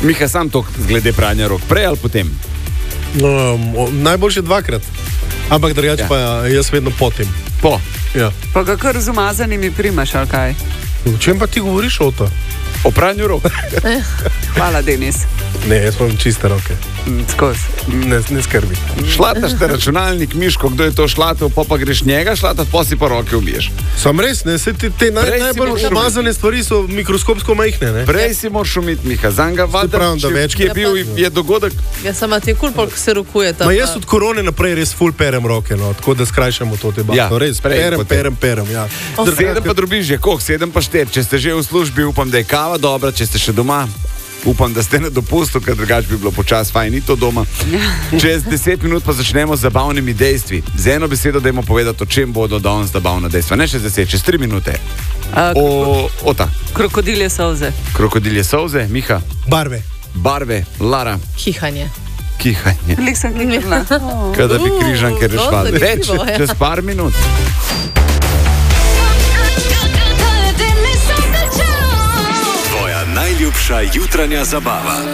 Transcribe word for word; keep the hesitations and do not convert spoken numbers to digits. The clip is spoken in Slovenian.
Miha, sam to glede pranja rok, prej ali potem? No, najboljše dvakrat. Ampak drugače ja. pa jaz vedno potem. Po? Ja. Pa ga kar z umazanimi primaš, ali kaj? O čem pa ti govoriš o to? O pranju rok. Hvala, Denis. Ne, jaz imam čiste roke. Skozi. Ne, ne skrbi. Šlataš te računalnik, Miško, kdo je to šlatal, pa pa greš njega šlatat, pa si pa roke ubiješ. Sam res, ne, se te, te naj, najbolj umazane stvari so mikroskopsko majhne, ne? Prej si moraš umiti, Miha, zanj ga vada, ki je bil, je dogodek. Ja, sama ti je kul, koliko se rokuje tam. Ma jaz od korone naprej res ful perem roke, no, tako da skrajšamo to debato. Ja, res, prej, perem, potem. perem, perem, ja. Oh. Sedem pa drobiš že, koliko? Sedem pa šter. Če ste že v službi, upam, da je kava dobra, če ste še doma, upam, da ste na dopustu, ker drugače bi bilo počas fajn, ni to doma. Čez deset minut pa začnemo z zabavnimi dejstvi. Z eno besedo dajmo povedati, o čem bodo danes zabavna dejstva. Ne čez deset, čez tri minute. Uh, o, o ta. Krokodilje solze. Krokodilje solze, Miha. Barve. Barve, Lara. Kihanje. Kihanje. Lik sem kihla. Kada bi križanke rešvali. Več, čez par minut. Najljubša jutranja zabava.